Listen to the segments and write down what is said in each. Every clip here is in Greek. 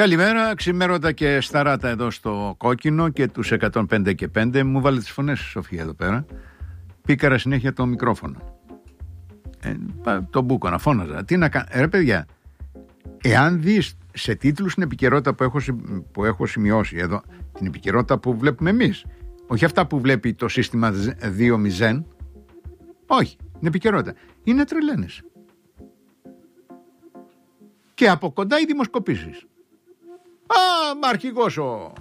Καλημέρα, ξημέρωτα και σταράτα εδώ στο Κόκκινο και τους 105 και 5. Μου βάλε τις φωνές, Σοφία, εδώ πέρα. Πήκαρα συνέχεια το μικρόφωνο. Το μπούκονα, φώναζα. Τι να κάνω, ρε παιδιά, εάν δεις σε τίτλους την επικαιρότητα που έχω σημειώσει εδώ, την επικαιρότητα που βλέπουμε εμείς, όχι αυτά που βλέπει το σύστημα 2.0, όχι, την επικαιρότητα, είναι τρελαίνες. Και από κοντά οι δημοσκοπήσεις. Μα αρχηγός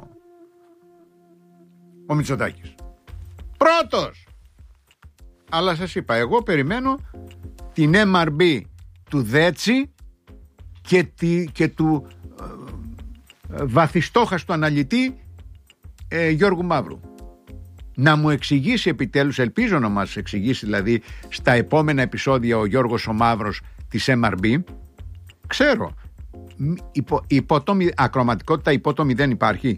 ο Μητσοτάκης. Πρώτος! Αλλά σας είπα, εγώ περιμένω την MRB του Δέτσι και του βαθιστόχαστου αναλυτή Γιώργου Μαύρου. Να μου εξηγήσει επιτέλους, ελπίζω να μας εξηγήσει δηλαδή στα επόμενα επεισόδια ο Γιώργος ο Μαύρος της MRB. Ξέρω, ακροματικότητα υπό το 0 υπάρχει.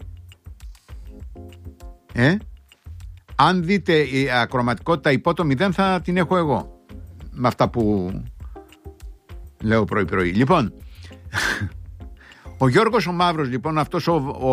Αν δείτε η ακροματικότητα υπό το 0 θα την έχω εγώ. Με αυτά που λέω πρωί-πρωί. Λοιπόν, ο Γιώργος ο Μαύρος, λοιπόν, αυτός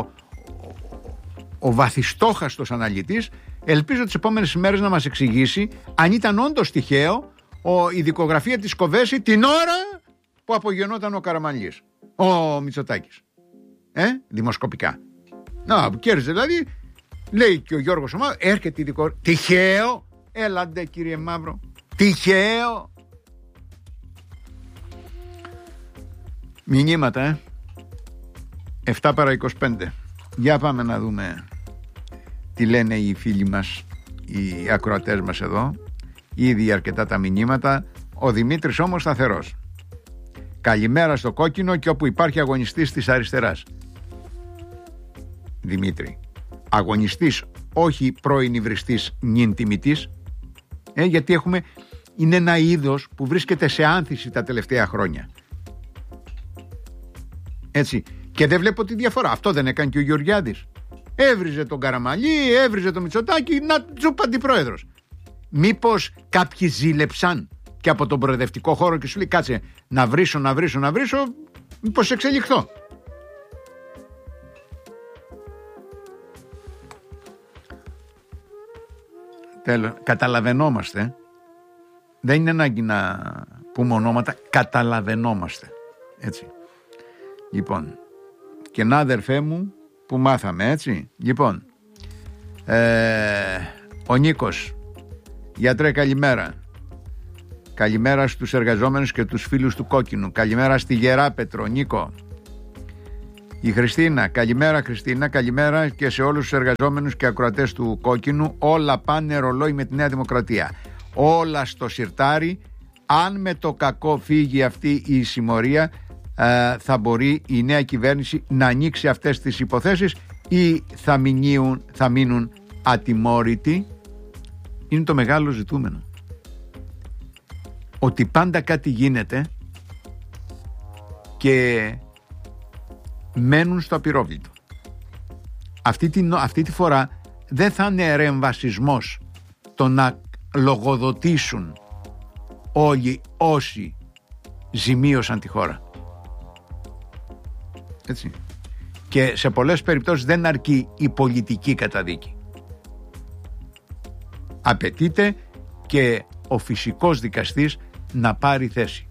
ο βαθιστόχαστος αναλυτής, ελπίζω τις επόμενες ημέρες να μας εξηγήσει αν ήταν όντως τυχαίο η δικογραφία της Κοβέση την ώρα που απογενόταν ο Καραμανλής, ο Μητσοτάκης. Δημοσκοπικά. Να, κέρδισε δηλαδή, λέει και ο Γιώργος ο Μαύρος, έρχεται η δικογραφία. Τυχαίο! Έλαντε κύριε Μαύρο. Τυχαίο! Μηνύματα, 7 παρά 25. Για πάμε να δούμε τι λένε οι φίλοι μας, οι ακροατές μας εδώ. Ήδη αρκετά τα μηνύματα. Ο Δημήτρης όμως σταθερός. Καλημέρα στο Κόκκινο και όπου υπάρχει αγωνιστής της αριστεράς. Δημήτρη, αγωνιστής, όχι πρώην υβριστής νυν τιμητής, γιατί είναι ένα είδος που βρίσκεται σε άνθηση τα τελευταία χρόνια. Έτσι. Και δεν βλέπω τη διαφορά. Αυτό δεν έκανε και ο Γεωργιάδης. Έβριζε τον Καραμανλή, έβριζε τον Μητσοτάκη, να τσουπ αντιπρόεδρος. Μήπως κάποιοι ζήλεψαν και από τον προεδρευτικό χώρο και σου λέει κάτσε να βρίσω, μήπως εξελιχθώ. Τέλος, καταλαβαίνόμαστε. Δεν είναι ανάγκη να πούμε ονόματα, καταλαβαίνόμαστε. Έτσι. Λοιπόν, και να αδερφέ μου που μάθαμε, έτσι. Λοιπόν, ο Νίκος, γιατρέ καλημέρα. Καλημέρα στους εργαζόμενους και τους φίλους του Κόκκινου. Καλημέρα στη Γεράπετρο, Νίκο. Η Χριστίνα, καλημέρα Χριστίνα, καλημέρα και σε όλους τους εργαζόμενους και ακροατές του Κόκκινου. Όλα πάνε ρολόι με τη Νέα Δημοκρατία. Όλα στο σιρτάρι. Αν με το κακό φύγει αυτή η συμμορία, θα μπορεί η νέα κυβέρνηση να ανοίξει αυτές τις υποθέσεις ή θα μείνουν ατιμόρυτοι. Είναι το μεγάλο ζητούμενο. Ότι πάντα κάτι γίνεται και μένουν στο απειρόβλητο. Αυτή τη φορά δεν θα είναι ρεμβασισμός το να λογοδοτήσουν όλοι όσοι ζημίωσαν τη χώρα. Έτσι. Και σε πολλές περιπτώσεις δεν αρκεί η πολιτική καταδίκη. Απαιτείται και ο φυσικός δικαστής να πάρει θέση.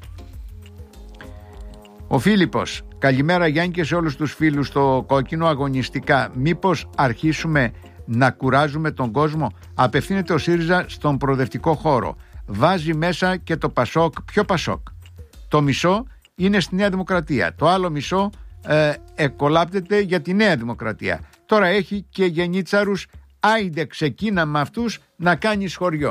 Ο Φίλιππος, καλημέρα Γιάννη και σε όλους τους φίλους στο Κόκκινο. Αγωνιστικά, μήπως αρχίσουμε να κουράζουμε τον κόσμο? Απευθύνεται ο ΣΥΡΙΖΑ στον προοδευτικό χώρο. Βάζει μέσα και το Πασόκ. Ποιο Πασόκ? Το μισό είναι στη Νέα Δημοκρατία. Το άλλο μισό εκολάπτεται για τη Νέα Δημοκρατία. Τώρα έχει και γενίτσαρους. Άιντε ξεκίνα με αυτούς να κάνεις χωριό.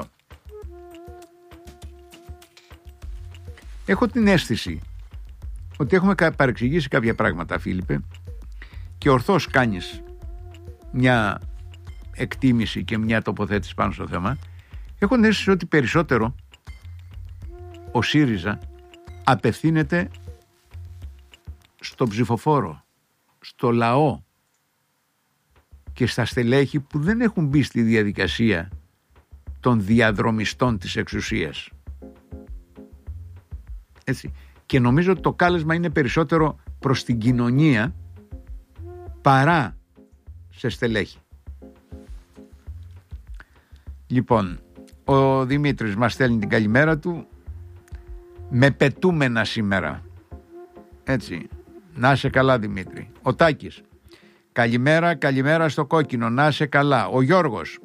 Έχω την αίσθηση ότι έχουμε παρεξηγήσει κάποια πράγματα, Φίλιππε, και ορθώς κάνεις μια εκτίμηση και μια τοποθέτηση πάνω στο θέμα. Έχω την αίσθηση ότι περισσότερο ο ΣΥΡΙΖΑ απευθύνεται στον ψηφοφόρο, στο λαό και στα στελέχη που δεν έχουν μπει στη διαδικασία των διαδρομιστών της εξουσίας. Έτσι. Και νομίζω ότι το κάλεσμα είναι περισσότερο προς την κοινωνία παρά σε στελέχη. Λοιπόν, ο Δημήτρης μας στέλνει την καλημέρα του με πετούμενα σήμερα. Έτσι, να είσαι καλά Δημήτρη. Ο Τάκης, καλημέρα στο κόκκινο, να είσαι καλά. Ο Γιώργος,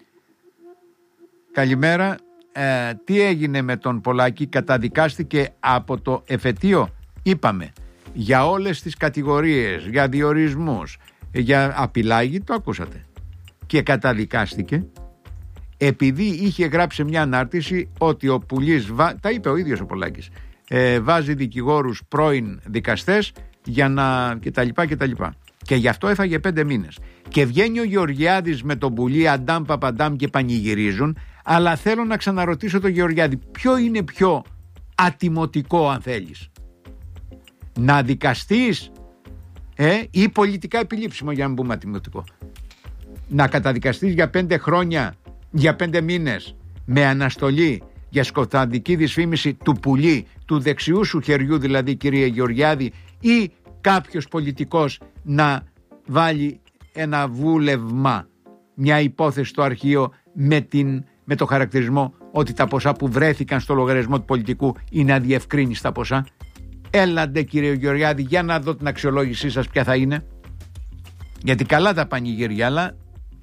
καλημέρα. Τι έγινε με τον Πολάκη? Καταδικάστηκε από το εφετείο? Είπαμε για όλες τις κατηγορίες, για διορισμούς, για απειλάγει, το ακούσατε, και καταδικάστηκε επειδή είχε γράψει μια ανάρτηση ότι ο Πουλής, τα είπε ο ίδιος ο Πολάκης, βάζει δικηγόρους πρώην δικαστές για να κτλ. Και γι' αυτό έφαγε 5 μήνες. Και βγαίνει ο Γεωργιάδης με τον Πουλή, αντάμ παπαντάμ, και πανηγυρίζουν. Αλλά θέλω να ξαναρωτήσω τον Γεωργιάδη, ποιο είναι πιο ατιμωτικό, αν θέλεις? Να δικαστείς ή πολιτικά επιλήψιμο, για να μην πούμε ατιμωτικό? Να καταδικαστείς για 5 χρόνια, για 5 μήνες, με αναστολή για σκοταδική δυσφήμιση του Πουλή, του δεξιού σου χεριού δηλαδή, κύριε Γεωργιάδη, ή κάποιος πολιτικός να βάλει ένα βούλευμα, μια υπόθεση στο αρχείο με το χαρακτηρισμό ότι τα ποσά που βρέθηκαν στο λογαριασμό του πολιτικού είναι αδιευκρίνηστα ποσά? Έλαντε κύριε Γεωργιάδη, για να δω την αξιολόγησή σας ποια θα είναι. Γιατί καλά τα πανηγύρια, αλλά...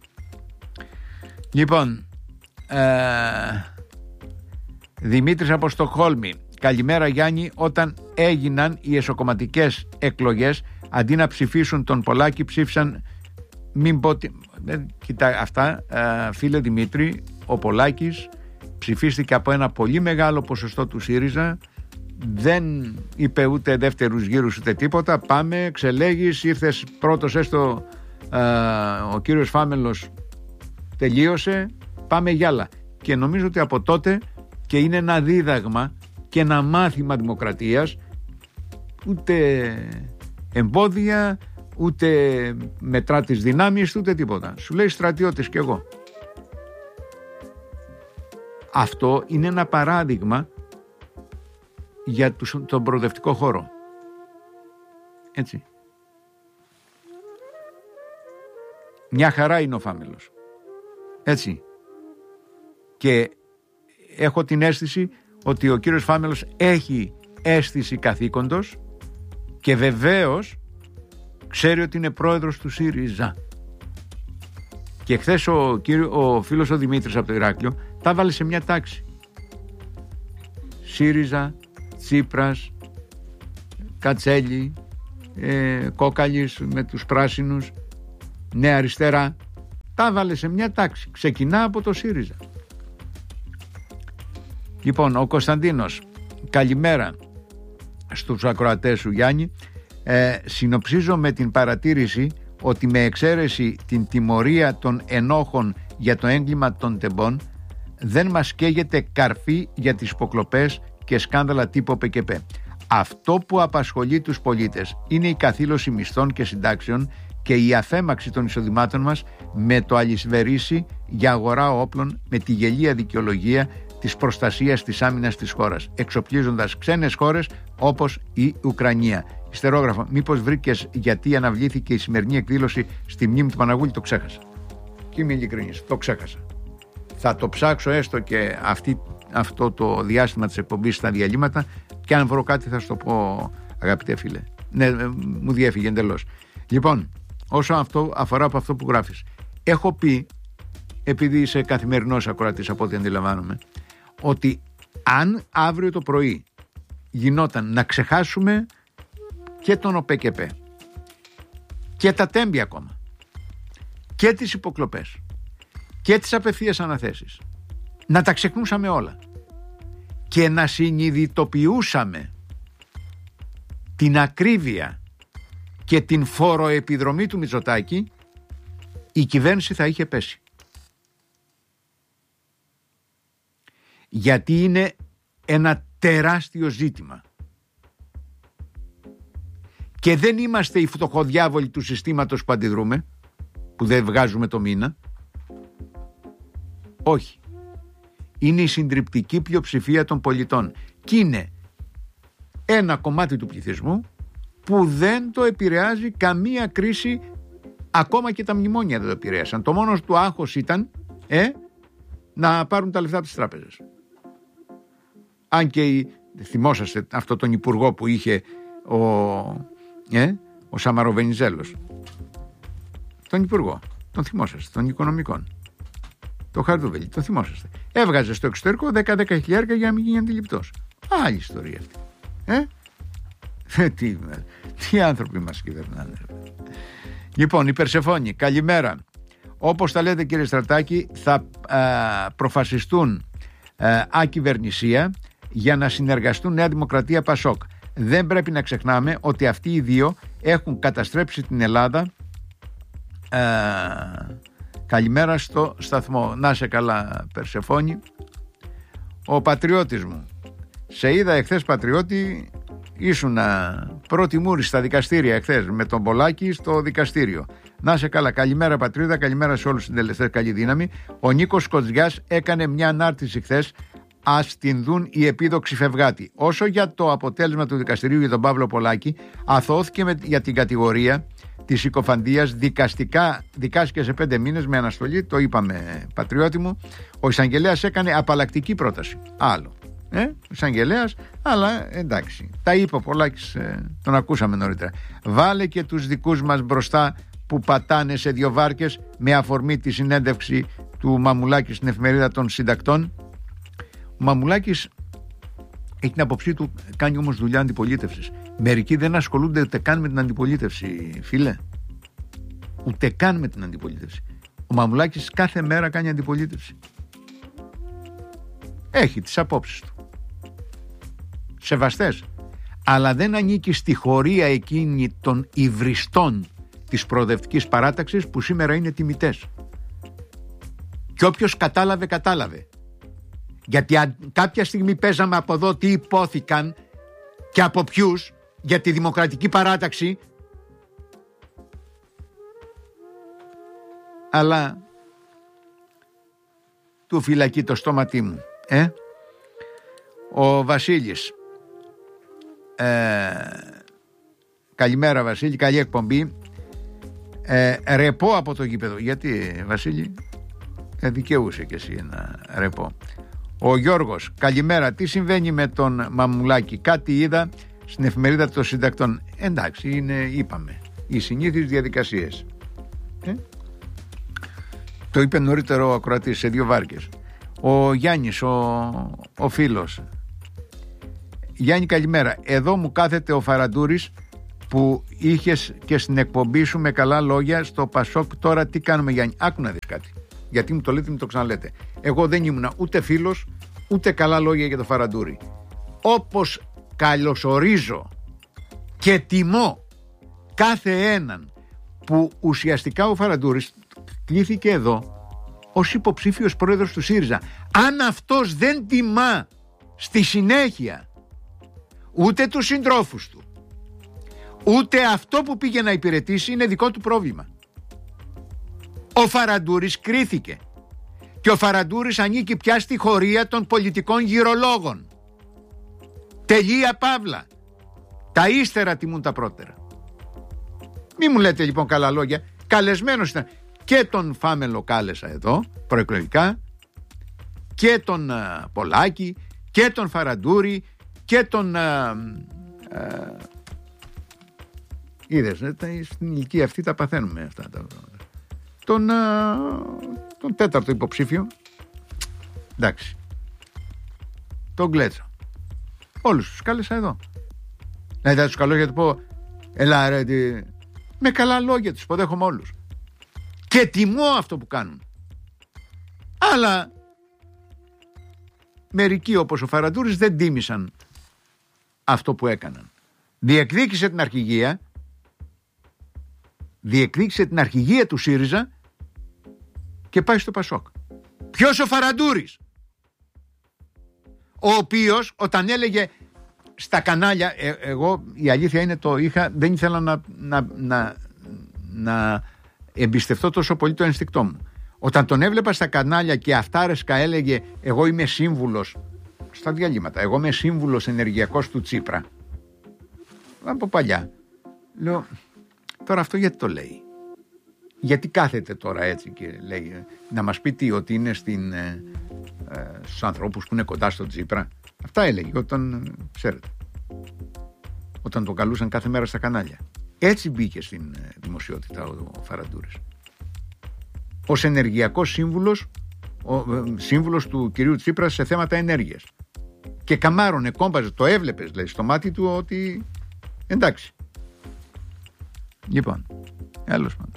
Λοιπόν, Δημήτρης από Στοκχόλμη, καλημέρα Γιάννη. Όταν έγιναν οι εσωκομματικές εκλογές, αντί να ψηφίσουν τον Πολάκη, ψήφισαν, μην πω... Κοίτα αυτά, φίλε Δημήτρη, ο Πολάκης ψηφίστηκε από ένα πολύ μεγάλο ποσοστό του ΣΥΡΙΖΑ, δεν είπε ούτε δεύτερους γύρους ούτε τίποτα. Πάμε, ξελέγεις, ήρθες πρώτος, έστω ο κύριος Φάμελος τελείωσε, πάμε γυάλα. Και νομίζω ότι από τότε, και είναι ένα δίδαγμα και ένα μάθημα δημοκρατίας, ούτε εμπόδια, ούτε μετρά τις δυνάμεις, ούτε τίποτα. Σου λέει στρατιώτης κι εγώ. Αυτό είναι ένα παράδειγμα για τον προοδευτικό χώρο. Έτσι. Μια χαρά είναι ο Φάμελος. Έτσι. Και έχω την αίσθηση ότι ο κύριος Φάμελος έχει αίσθηση καθήκοντος και βεβαίως ξέρει ότι είναι πρόεδρος του ΣΥΡΙΖΑ. Και χθες ο φίλος ο Δημήτρης από το Ηράκλειο τα βάλε σε μια τάξη. ΣΥΡΙΖΑ, Τσίπρας, Κατσέλη, Κόκαλης με τους πράσινους, Νέα Αριστερά. Τα βάλε σε μια τάξη. Ξεκινά από το ΣΥΡΙΖΑ. Λοιπόν, ο Κωνσταντίνος, καλημέρα στους ακροατές σου Γιάννη. Συνοψίζω με την παρατήρηση ότι με εξαίρεση την τιμωρία των ενόχων για το έγκλημα των τεμπών, δεν μας καίγεται καρφί για τις υποκλοπές και σκάνδαλα τύπου ΠΚΠ. Αυτό που απασχολεί τους πολίτες είναι η καθήλωση μισθών και συντάξεων και η αφέμαξη των εισοδημάτων μας με το αλυσβερίσι για αγορά όπλων, με τη γελία δικαιολογία της προστασίας της άμυνας της χώρας, εξοπλίζοντας ξένες χώρες όπως η Ουκρανία. Ιστερόγραφο, μήπως βρήκες γιατί αναβλήθηκε η σημερινή εκδήλωση στη μνήμη του Παναγούλη? Το ξέχασα. Και είμαι ειλικρινής, το ξέχασα. Θα το ψάξω έστω και αυτό το διάστημα της εκπομπής στα διαλύματα, και αν βρω κάτι θα σου το πω, αγαπητέ φίλε. Ναι, μου διέφυγε εντελώς. Λοιπόν, όσο αυτό αφορά από αυτό που γράφεις, έχω πει, επειδή είσαι καθημερινός ακροατής από ό,τι αντιλαμβάνομαι, ότι αν αύριο το πρωί γινόταν να ξεχάσουμε και τον ΟΠΚΠ και τα τέμπη ακόμα και τις υποκλοπές και τις απευθείας αναθέσεις, να τα ξεχνούσαμε όλα και να συνειδητοποιούσαμε την ακρίβεια και την φοροεπιδρομή του Μητσοτάκη, η κυβέρνηση θα είχε πέσει. Γιατί είναι ένα τεράστιο ζήτημα. Και δεν είμαστε οι φτωχοδιάβολοι του συστήματος που αντιδρούμε, που δεν βγάζουμε το μήνα. Όχι. Είναι η συντριπτική πλειοψηφία των πολιτών. Και είναι ένα κομμάτι του πληθυσμού που δεν το επηρεάζει καμία κρίση Ακόμα και τα μνημόνια δεν το επηρέασαν. Το μόνο του άγχος ήταν να πάρουν τα λεφτά από τις τράπεζες. Αν και θυμόσαστε αυτό τον υπουργό που είχε ο Σαμαροβενιζέλος. Τον υπουργό, τον θυμόσαστε, των οικονομικών. Το Χαρδούβελη, τον θυμόσαστε. Έβγαζε στο εξωτερικό 10 χιλιάρικα για να μην γίνει αντιληπτός. Άλλη ιστορία αυτή. Τι άνθρωποι μας κυβερνάνε. Λοιπόν, η Περσεφόνη, καλημέρα. Όπως τα λέτε κύριε Στρατάκη, θα προφασιστούν ακυβερνησία για να συνεργαστούν Νέα Δημοκρατία Πασόκ. Δεν πρέπει να ξεχνάμε ότι αυτοί οι δύο έχουν καταστρέψει την Ελλάδα. Καλημέρα στο σταθμό. Να σε καλά Περσεφόνη. Ο πατριώτης μου, σε είδα εχθές πατριώτη, ήσουν πρώτη μούρη στα δικαστήρια εχθές με τον Πολάκη στο δικαστήριο. Να σε καλά, καλημέρα πατρίδα, καλημέρα σε όλους τους συντελεστές, καλή δύναμη. Ο Νίκος Κοτζιάς έκανε μια ανάρτηση χθες. Ας την δουν οι επίδοξοι φευγάτοι. Όσο για το αποτέλεσμα του δικαστηρίου για τον Παύλο Πολάκη, αθώθηκε για την κατηγορία της συκοφαντίας, δικάστηκε σε 5 μήνες με αναστολή, το είπαμε πατριώτη μου. Ο εισαγγελέας έκανε απαλλακτική πρόταση. Άλλο. Ο εισαγγελέας, αλλά εντάξει. Τα είπε ο Πολάκης, τον ακούσαμε νωρίτερα. Βάλε και τους δικούς μας μπροστά που πατάνε σε 2 βάρκες, με αφορμή τη συνέντευξη του Μαμουλάκη στην εφημερίδα των συντακτών. Ο Μαμουλάκης έχει την άποψή του, κάνει όμως δουλειά αντιπολίτευσης. Μερικοί δεν ασχολούνται ούτε καν με την αντιπολίτευση, φίλε. Ούτε καν με την αντιπολίτευση. Ο Μαμουλάκης κάθε μέρα κάνει αντιπολίτευση. Έχει τις απόψεις του. Σεβαστές. Αλλά δεν ανήκει στη χωρία εκείνη των υβριστών της προοδευτικής παράταξης που σήμερα είναι τιμητές. Και όποιος κατάλαβε, κατάλαβε. Γιατί αν κάποια στιγμή παίζαμε από εδώ τι υπόθηκαν και από ποιους για τη δημοκρατική παράταξη, αλλά του φυλακεί το στόματί μου. Ο Βασίλης, καλημέρα Βασίλη, καλή εκπομπή. Ρεπό από το γήπεδο. Γιατί Βασίλη, δικαιούσε κι εσύ ένα ρεπό. Ο Γιώργος, καλημέρα. Τι συμβαίνει με τον Μαμουλάκη? Κάτι είδα στην εφημερίδα των συντακτών. Εντάξει, είπαμε, οι συνήθεις διαδικασίες. Το είπε νωρίτερο ο ακροατής σε 2 βάρκες. Ο Γιάννης, ο φίλος. Γιάννη, καλημέρα. Εδώ μου κάθεται ο Φαραντούρης που είχες και στην εκπομπή σου με καλά λόγια στο Πασόκ. Τώρα τι κάνουμε, Γιάννη? Άκου να δεις κάτι. Γιατί μου το λέτε, μου το ξαναλέτε. Εγώ δεν ήμουνα ούτε φίλος, ούτε καλά λόγια για το Φαραντούρη. Όπως καλωσορίζω και τιμώ κάθε έναν που ουσιαστικά ο Φαραντούρης κλήθηκε εδώ ως υποψήφιος πρόεδρος του ΣΥΡΙΖΑ. Αν αυτός δεν τιμά στη συνέχεια ούτε τους συντρόφους του, ούτε αυτό που πήγε να υπηρετήσει, είναι δικό του πρόβλημα. Ο Φαραντούρης κρίθηκε και ο Φαραντούρης ανήκει πια στη χωρία των πολιτικών γυρολόγων. Τελεία παύλα. Τα ύστερα τιμούν τα πρώτερα. Μη μου λέτε λοιπόν καλά λόγια. Καλεσμένος ήταν. Και τον Φάμελο κάλεσα εδώ προεκλογικά, και τον Πολάκη, και τον Φαραντούρη, και τον είδες, στην ηλικία αυτή τα παθαίνουμε αυτά τα πράγματα. Τον 4ο υποψήφιο, εντάξει, τον Γκλέτσο. Όλους τους κάλεσα εδώ. Δηλαδή θα τους καλώ για να του πω, έλα ρε, με καλά λόγια τους υποδέχομαι όλους. Και τιμώ αυτό που κάνουν. Αλλά μερικοί όπως ο Φαραντούρης δεν τίμησαν αυτό που έκαναν. Διεκδίκησε την αρχηγία του ΣΥΡΙΖΑ και πάει στο Πασόκ. Ποιος? Ο Φαραντούρης, ο οποίος όταν έλεγε στα κανάλια, εγώ η αλήθεια είναι δεν ήθελα να εμπιστευτώ τόσο πολύ το ενστικτό μου. Όταν τον έβλεπα στα κανάλια και αυτάρεσκα έλεγε εγώ είμαι σύμβουλος, στα διαλύματα, εγώ είμαι σύμβουλος ενεργειακός του Τσίπρα, από παλιά, λέω τώρα αυτό γιατί το λέει? Γιατί κάθεται τώρα έτσι και λέει, να μας πει τι, ότι είναι στους ανθρώπους που είναι κοντά στον Τσίπρα. Αυτά έλεγε όταν, ξέρετε, όταν τον καλούσαν κάθε μέρα στα κανάλια. Έτσι μπήκε στην δημοσιότητα ο Φαραντούρης. Ως ενεργειακός σύμβουλος του κυρίου Τσίπρα σε θέματα ενέργειας. Και καμάρωνε, κόμπαζε, το έβλεπες, λέει, στο μάτι του ότι εντάξει. Λοιπόν, άλλος πάντων.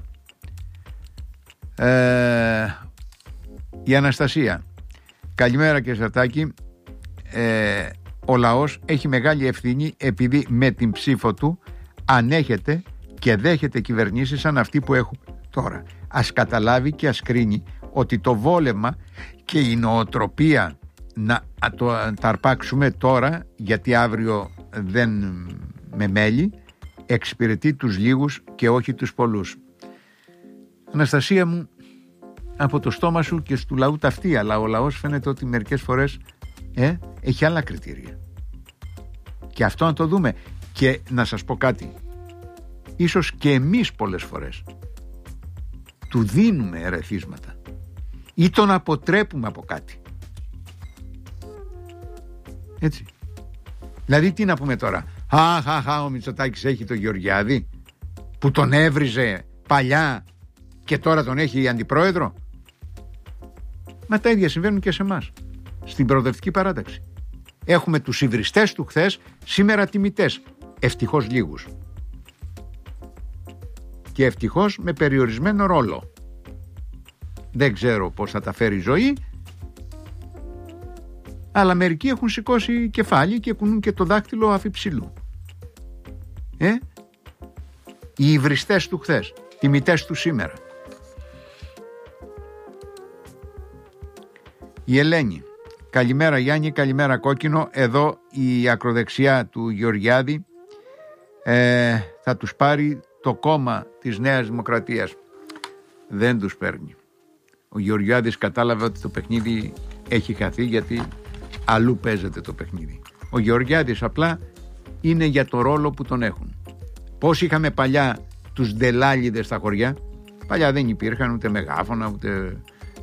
Η Αναστασία. Καλημέρα και Σαρτάκη. Ο λαός έχει μεγάλη ευθύνη επειδή με την ψήφο του ανέχεται και δέχεται κυβερνήσεις σαν αυτή που έχουμε τώρα. Ας καταλάβει και ας κρίνει ότι το βόλεμα και η νοοτροπία να τα αρπάξουμε τώρα, γιατί αύριο δεν με μέλει, εξυπηρετεί τους λίγους και όχι τους πολλούς. Αναστασία μου, από το στόμα σου και του λαού ταυτή, αλλά ο λαός φαίνεται ότι μερικές φορές έχει άλλα κριτήρια. Και αυτό να το δούμε. Και να σας πω κάτι, ίσως και εμείς πολλές φορές του δίνουμε ερεθίσματα ή τον αποτρέπουμε από κάτι. Έτσι. Δηλαδή τι να πούμε τώρα, ο Μητσοτάκης έχει το Γεωργιάδη που τον έβριζε παλιά και τώρα τον έχει αντιπρόεδρο. Μα τα ίδια συμβαίνουν και σε εμάς, στην προοδευτική παράταξη. Έχουμε τους υβριστές του χθες, σήμερα τιμητές, ευτυχώς λίγους. Και ευτυχώς με περιορισμένο ρόλο. Δεν ξέρω πώς θα τα φέρει η ζωή, αλλά μερικοί έχουν σηκώσει κεφάλι και κουνούν και το δάκτυλο αφιψηλού. Οι υβριστές του χθες, τιμητές του σήμερα. Η Ελένη. Καλημέρα Γιάννη, καλημέρα Κόκκινο. Εδώ η ακροδεξιά του Γεωργιάδη θα τους πάρει το κόμμα της Νέας Δημοκρατίας. Δεν τους παίρνει. Ο Γεωργιάδης κατάλαβε ότι το παιχνίδι έχει χαθεί, γιατί αλλού παίζεται το παιχνίδι. Ο Γεωργιάδης απλά είναι για το ρόλο που τον έχουν. Πώς είχαμε παλιά τους ντελάλιδες στα χωριά. Παλιά δεν υπήρχαν ούτε μεγάφωνα, ούτε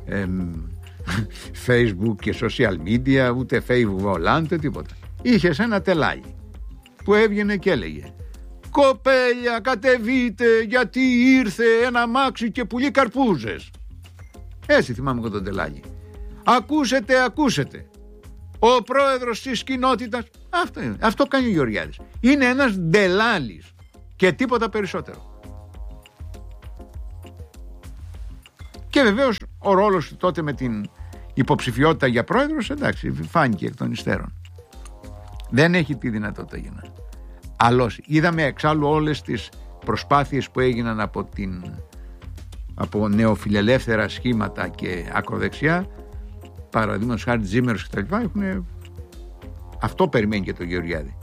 Facebook και social media, ούτε Facebook volante, τίποτα. Είχες ένα τελάλι που έβγαινε και έλεγε, κοπέλια κατεβείτε γιατί ήρθε ένα αμάξι και πουλεί καρπούζες. Έτσι θυμάμαι εγώ τον τελάλι. Ακούσετε, ο πρόεδρος της κοινότητας, αυτό κάνει ο Γεωργιάδης. Είναι ένας ντελάλης και τίποτα περισσότερο. Και βεβαίως ο ρόλος του τότε με την υποψηφιότητα για πρόεδρος, εντάξει, φάνηκε εκ των υστέρων. Δεν έχει τη δυνατότητα για να. Αλλώς είδαμε εξάλλου όλες τις προσπάθειες που έγιναν από νεοφιλελεύθερα σχήματα και ακροδεξιά, παραδείγματος χάρη Τζίμερος και τα λοιπά, αυτό περιμένει και το Γεωργιάδη.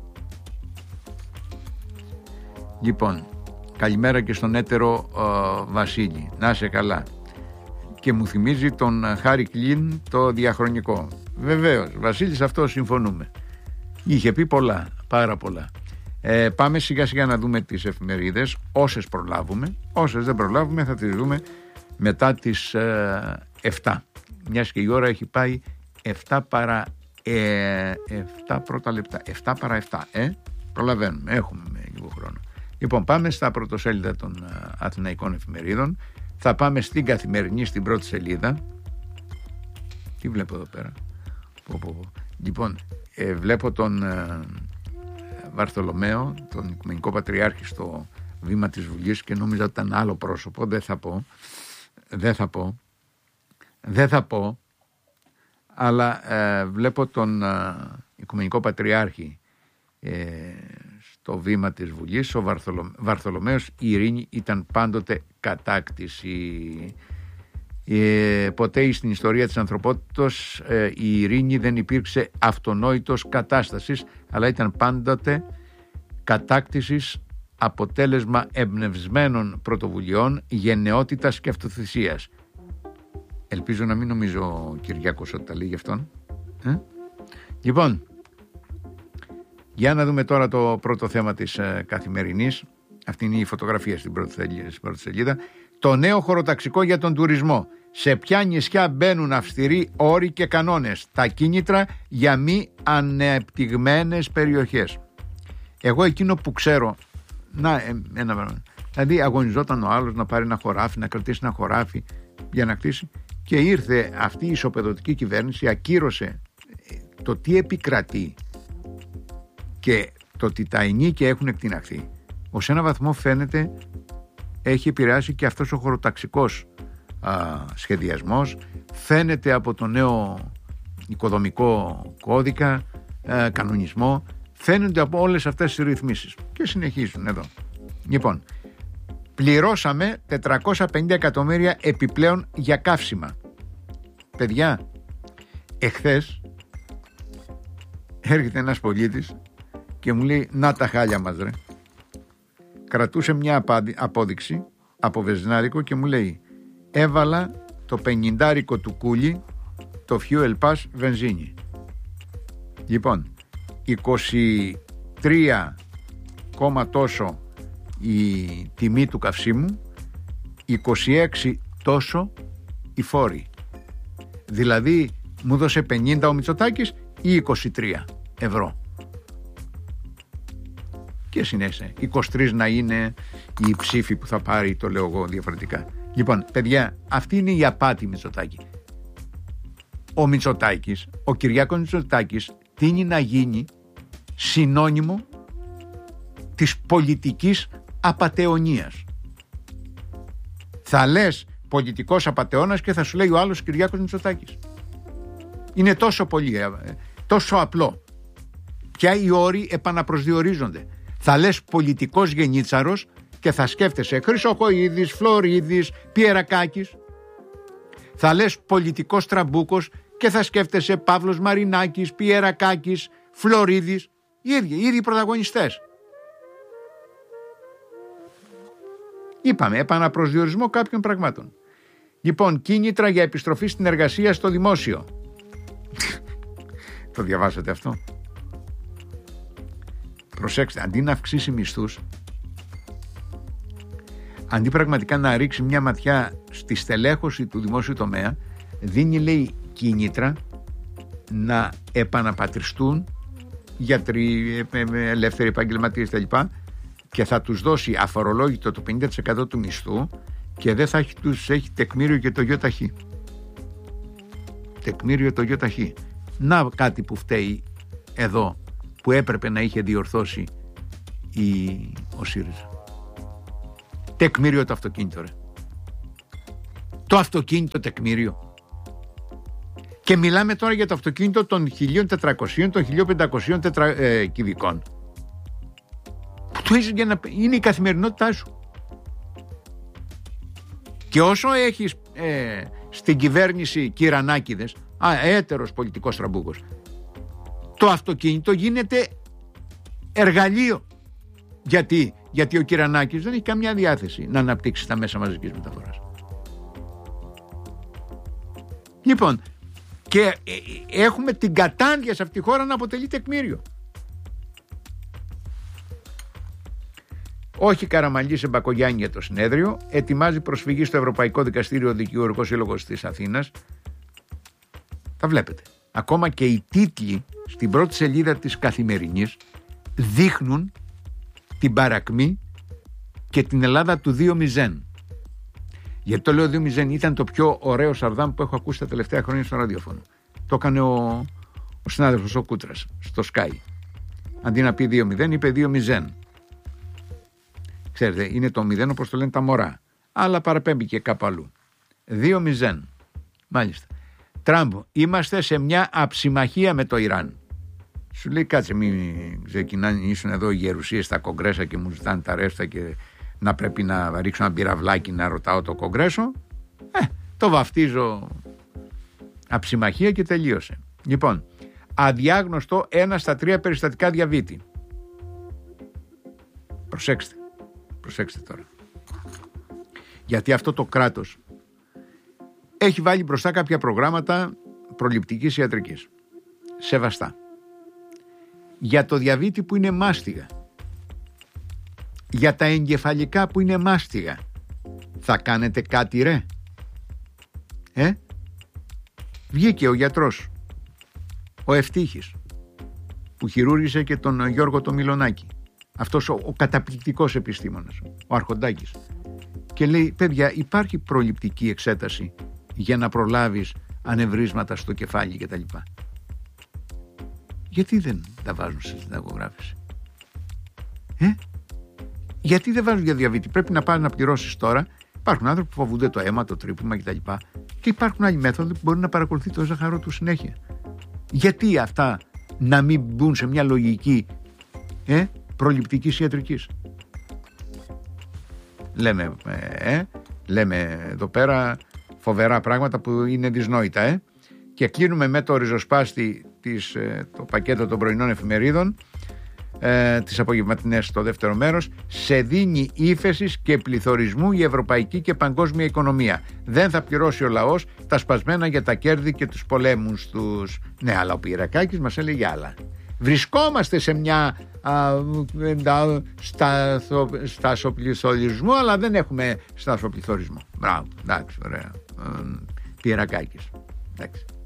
Λοιπόν, καλημέρα και στον έτερο Βασίλη, να είσαι καλά. Και μου θυμίζει τον Χάρη Κλίν το διαχρονικό. Βεβαίως, Βασίλης, αυτό συμφωνούμε. Είχε πει πολλά, πάρα πολλά. Πάμε σιγά σιγά να δούμε τις εφημερίδες, όσες προλάβουμε. Όσες δεν προλάβουμε θα τις δούμε μετά τις 7. Μιας και η ώρα έχει πάει 7 παρά 7 πρώτα λεπτά. 7 παρά 7. Προλαβαίνουμε, έχουμε λίγο χρόνο. Λοιπόν, πάμε στα πρωτοσέλιδα των αθηναϊκών εφημερίδων. Θα πάμε στην Καθημερινή, στην πρώτη σελίδα. Τι βλέπω εδώ πέρα? Λοιπόν, βλέπω τον Βαρθολομαίο, τον Οικουμενικό Πατριάρχη, στο βήμα της Βουλής και νόμιζα ότι ήταν άλλο πρόσωπο. Δεν θα πω, αλλά βλέπω τον Οικουμενικό Πατριάρχη στο βήμα της Βουλής. Ο Βαρθολομαίος, η ειρήνη ήταν πάντοτε κατάκτηση. Ποτέ στην ιστορία της ανθρωπότητας η ειρήνη δεν υπήρξε αυτονόητος κατάστασης, αλλά ήταν πάντοτε κατάκτησης, αποτέλεσμα εμπνευσμένων πρωτοβουλειών, γενναιότητας και αυτοθυσίας. Ελπίζω να μην νομίζω ο Κυριάκος ότι τα λέει γι' αυτόν. Λοιπόν, για να δούμε τώρα το πρώτο θέμα της Καθημερινής. Αυτή είναι η φωτογραφία στην πρώτη σελίδα. Το νέο χωροταξικό για τον τουρισμό. Σε ποια νησιά μπαίνουν αυστηροί όροι και κανόνες. Τα κίνητρα για μη ανεπτυγμένες περιοχές. Εγώ εκείνο που ξέρω, ένα πράγμα. Δηλαδή αγωνιζόταν ο άλλος να πάρει ένα χωράφι, να κρατήσει ένα χωράφι για να κτίσει, και ήρθε αυτή η ισοπεδωτική κυβέρνηση, ακύρωσε το τι επικρατεί και το ότι τα ενίκια έχουν εκτιναχθεί. Ως ένα βαθμό φαίνεται έχει επηρεάσει και αυτός ο χωροταξικός σχεδιασμός, φαίνεται από το νέο οικοδομικό κώδικα, κανονισμό, φαίνονται από όλες αυτές τις ρυθμίσεις και συνεχίζουν εδώ. Λοιπόν, πληρώσαμε 450 εκατομμύρια επιπλέον για καύσιμα. Παιδιά, εχθές έρχεται ένας πολίτης και μου λέει, να τα χάλια μας ρε. Κρατούσε μια απόδειξη από βενζινάδικο και μου λέει, έβαλα το 50 του κούλι το fuel pass βενζίνη. Λοιπόν, 23 τόσο η τιμή του καυσίμου, 26 τόσο η φόρη. Δηλαδή μου δώσε 50 ο Μητσοτάκης ή 23 ευρώ. Και συνέχισε 23 να είναι η ψήφη που θα πάρει, το λέω εγώ διαφορετικά. Λοιπόν, παιδιά, αυτή είναι η απάτη Μητσοτάκη. Ο Μητσοτάκης, ο Κυριάκος Μητσοτάκης, τείνει να γίνει συνώνυμο της πολιτικής απατεωνίας. Θα λες πολιτικός απατεώνας και θα σου λέει ο άλλος Κυριάκος Μητσοτάκης. Είναι τόσο πολύ, τόσο απλό. Πια οι όροι επαναπροσδιορίζονται. Θα λες πολιτικός γενίτσαρος και θα σκέφτεσαι Χρυσοχοΐδης, Φλωρίδης, Πιερακάκης. Θα λες πολιτικός τραμπούκος και θα σκέφτεσαι Παύλος Μαρινάκης, Πιερακάκης, Φλωρίδης. Οι ίδιοι πρωταγωνιστές. Είπαμε, επαναπροσδιορισμό κάποιων πραγμάτων. Λοιπόν, κίνητρα για επιστροφή στην εργασία στο δημόσιο. Το διαβάσατε αυτό? Προσέξτε, αντί να αυξήσει μισθούς, αντί πραγματικά να ρίξει μια ματιά στη στελέχωση του δημόσιου τομέα, δίνει, λέει, κίνητρα να επαναπατριστούν γιατροί, ελεύθεροι επαγγελματίες κτλ. Και θα τους δώσει αφορολόγητο το 50% του μισθού και δεν θα τους έχει τεκμήριο και το ΙΟΤΑΧΗ. Τεκμήριο το ΙΟΤΑΧΗ. Να κάτι που φταίει εδώ, που έπρεπε να είχε διορθώσει ο ΣΥΡΙΖΑ. Τεκμήριο το αυτοκίνητο, ρε. Το αυτοκίνητο τεκμήριο. Και μιλάμε τώρα για το αυτοκίνητο των 1.400, των 1.500 κυβικών. Που το έχεις για να είναι η καθημερινότητά σου. Και όσο έχεις στην κυβέρνηση κυρανάκηδες, έτερος πολιτικός τραμπούκος, το αυτοκίνητο γίνεται εργαλείο. Γιατί ο Κυρανάκης δεν έχει καμιά διάθεση να αναπτύξει τα μέσα μαζικής μεταφοράς. Λοιπόν, και έχουμε την κατάντια σε αυτή τη χώρα να αποτελεί τεκμήριο. Όχι Καραμαλή σε Μπακογιάννη για το συνέδριο. Ετοιμάζει προσφυγή στο Ευρωπαϊκό Δικαστήριο Δικηγορικός Σύλλογος της Αθήνας. Τα βλέπετε. Ακόμα και οι τίτλοι στην πρώτη σελίδα της Καθημερινής δείχνουν την παρακμή και την Ελλάδα του 2-0. Γιατί το λέω 2-0, ήταν το πιο ωραίο σαρδάμ που έχω ακούσει τα τελευταία χρόνια στο ραδιόφωνο. Το έκανε ο συνάδελφος ο Κούτρας στο Sky. Αντί να πει 2-0, είπε 2-0. Ξέρετε, είναι το 0 όπως το λένε τα μωρά. Αλλά παραπέμπει και κάπου αλλού. 2-0. Μάλιστα. Τραμπ, είμαστε σε μια αψημαχία με το Ιράν. Σου λέει, κάτσε, μην ξεκινάνε, ήσουν εδώ οι γερουσίες στα κογκρέσα και μου ζητάνε τα ρεύστα και να πρέπει να ρίξω ένα πυραυλάκι να ρωτάω το κογκρέσο. Το βαφτίζω αψημαχία και τελείωσε. Λοιπόν, αδιάγνωστο 1 στα 3 περιστατικά διαβήτη. Προσέξτε τώρα. Γιατί αυτό το κράτος έχει βάλει μπροστά κάποια προγράμματα προληπτικής ιατρικής. Σεβαστά. Για το διαβήτη που είναι μάστιγα, για τα εγκεφαλικά που είναι μάστιγα, Θα κάνετε κάτι ρε? Βγήκε ο γιατρός, ο Ευτύχης, που χειρούργησε και τον Γιώργο το Μιλονάκη, αυτός ο καταπληκτικός επιστήμονας, ο Αρχοντάκης, και λέει, παιδιά, υπάρχει προληπτική εξέταση για να προλάβεις ανευρίσματα στο κεφάλι κτλ. Γιατί δεν τα βάζουν στη συνταγογράφηση? Γιατί δεν βάζουν για διαβήτη? Πρέπει να πας να πληρώσεις τώρα. Υπάρχουν άνθρωποι που φοβούνται το αίμα, το τρύπημα κτλ. Και υπάρχουν άλλοι μέθοδοι που μπορεί να παρακολουθεί το ζάχαρό του συνέχεια. Γιατί αυτά να μην μπουν σε μια λογική προληπτικής ιατρικής? Λέμε εδώ πέρα φοβερά πράγματα που είναι δυσνόητα. Και κλείνουμε με το ριζοσπάστη το πακέτο των πρωινών εφημερίδων, τις απογευματινές στο δεύτερο μέρος. Σε δίνει ύφεσης και πληθωρισμού η ευρωπαϊκή και παγκόσμια οικονομία. Δεν θα πληρώσει ο λαός τα σπασμένα για τα κέρδη και τους πολέμους τους. Ναι, αλλά ο Πυρακάκης μας έλεγε άλλα. Βρισκόμαστε σε μια στασοπληθωρισμό, αλλά δεν έχουμε στασοπληθωρισμό. Μπράβο, εντάξει, ωραία. Πυρακάκης, εντάξει.